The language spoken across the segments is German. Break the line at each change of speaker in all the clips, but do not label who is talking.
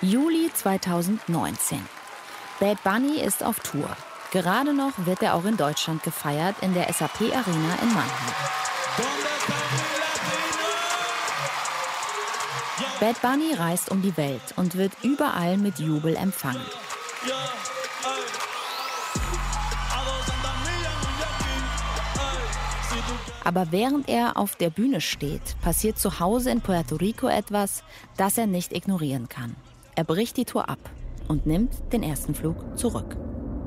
Juli 2019. Bad Bunny ist auf Tour. Gerade noch wird er auch in Deutschland gefeiert, in der SAP Arena in Mannheim. Bad Bunny reist um die Welt und wird überall mit Jubel empfangen. Aber während er auf der Bühne steht, passiert zu Hause in Puerto Rico etwas, das er nicht ignorieren kann. Er bricht die Tour ab und nimmt den ersten Flug zurück.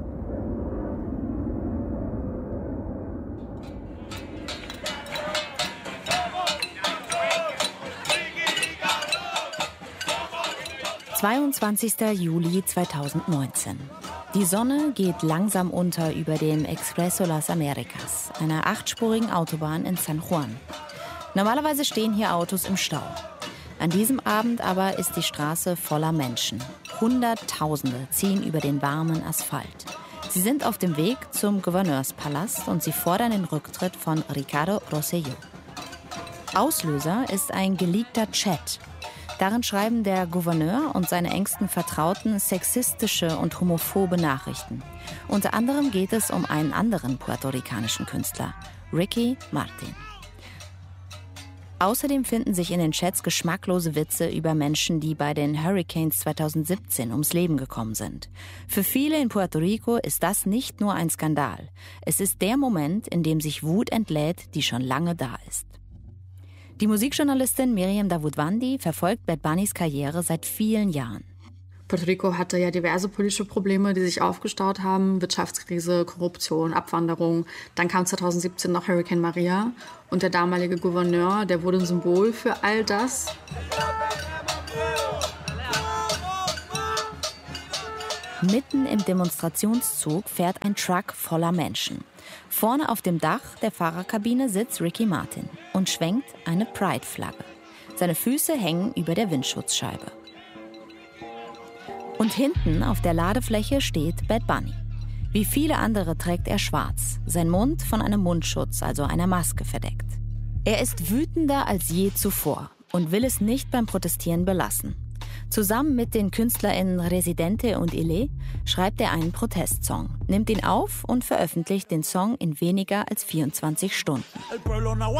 »22. Juli 2019. Die Sonne geht langsam unter über dem Expreso Las Americas, einer 8-spurigen Autobahn in San Juan. Normalerweise stehen hier Autos im Stau. An diesem Abend aber ist die Straße voller Menschen. Hunderttausende ziehen über den warmen Asphalt. Sie sind auf dem Weg zum Gouverneurspalast und sie fordern den Rücktritt von Ricardo Rosselló. Auslöser ist ein geleakter Chat. Darin schreiben der Gouverneur und seine engsten Vertrauten sexistische und homophobe Nachrichten. Unter anderem geht es um einen anderen puerto-ricanischen Künstler, Ricky Martin. Außerdem finden sich in den Chats geschmacklose Witze über Menschen, die bei den Hurricanes 2017 ums Leben gekommen sind. Für viele in Puerto Rico ist das nicht nur ein Skandal. Es ist der Moment, in dem sich Wut entlädt, die schon lange da ist. Die Musikjournalistin Miriam Davutwandi verfolgt Bad Bunnys Karriere seit vielen Jahren.
Puerto Rico hatte ja diverse politische Probleme, die sich aufgestaut haben. Wirtschaftskrise, Korruption, Abwanderung. Dann kam 2017 noch Hurricane Maria. Und der damalige Gouverneur, der wurde ein Symbol für all das.
Mitten im Demonstrationszug fährt ein Truck voller Menschen. Vorne auf dem Dach der Fahrerkabine sitzt Ricky Martin und schwenkt eine Pride-Flagge. Seine Füße hängen über der Windschutzscheibe. Und hinten auf der Ladefläche steht Bad Bunny. Wie viele andere trägt er schwarz, sein Mund von einem Mundschutz, also einer Maske, verdeckt. Er ist wütender als je zuvor und will es nicht beim Protestieren belassen. Zusammen mit den KünstlerInnen Residente und Ile schreibt er einen Protestsong, nimmt ihn auf und veröffentlicht den Song in weniger als 24 Stunden.